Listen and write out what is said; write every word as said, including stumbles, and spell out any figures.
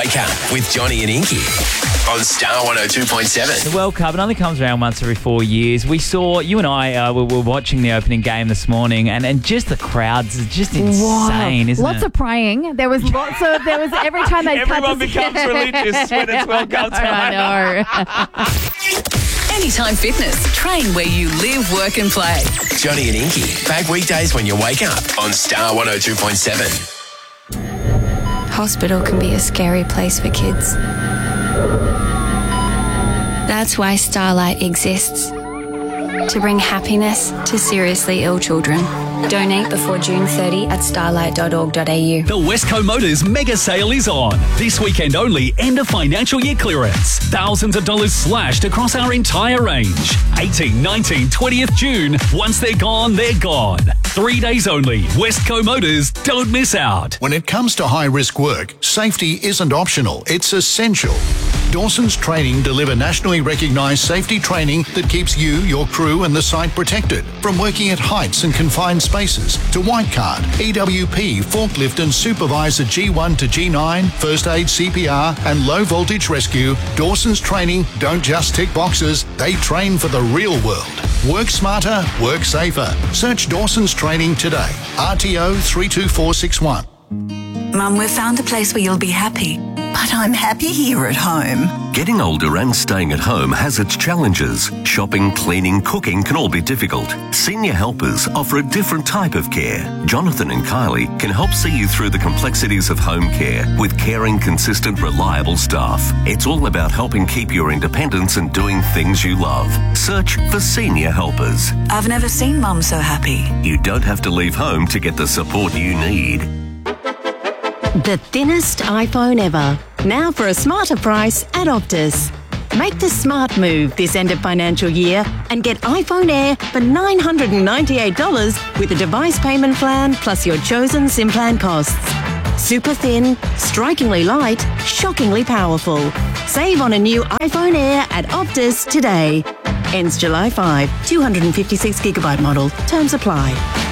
Wake Up with Johnny and Inky on Star one oh two point seven. The World Cup, it only comes around once every four years. We saw, you and I uh, were, were watching the opening game this morning, and, and just the crowds is just insane, wow. isn't lots it? Lots of praying. There was lots of, there was every time they Everyone becomes religious when it's World Cup time. I know. Anytime Fitness. Train where you live, work and play. Johnny and Inky, back weekdays when you wake up on Star one oh two point seven. Hospital can be a scary place for kids. That's why Starlight exists. To bring happiness to seriously ill children. Donate before June thirtieth at starlight dot org dot a u. The Westco Motors mega sale is on. This weekend only, end of financial year clearance. Thousands of dollars slashed across our entire range. eighteenth, nineteenth, twentieth June. Once they're gone, they're gone. Three days only. Westco Motors. Don't miss out. When it comes to high-risk work, safety isn't optional. It's essential. Dawson's Training deliver nationally recognised safety training that keeps you, your crew and the site protected. From working at heights and confined spaces to white card, E W P, forklift and supervisor G one to G nine, first aid, C P R and low voltage rescue, Dawson's Training don't just tick boxes, they train for the real world. Work smarter, work safer. Search Dawson's Training today. R T O three two four six one. Mum, we've found a place where you'll be happy. But I'm happy here at home. Getting older and staying at home has its challenges. Shopping, cleaning, cooking can all be difficult. Senior Helpers offer a different type of care. Jonathan and Kylie can help see you through the complexities of home care with caring, consistent, reliable staff. It's all about helping keep your independence and doing things you love. Search for Senior Helpers. I've never seen Mum so happy. You don't have to leave home to get the support you need. The thinnest iPhone ever. Now for a smarter price at Optus. Make the smart move this end of financial year and get iPhone Air for nine hundred ninety-eight dollars with a device payment plan plus your chosen SIM plan costs. Super thin, strikingly light, shockingly powerful. Save on a new iPhone Air at Optus today. Ends July fifth. two hundred fifty-six gigabyte model. Terms apply.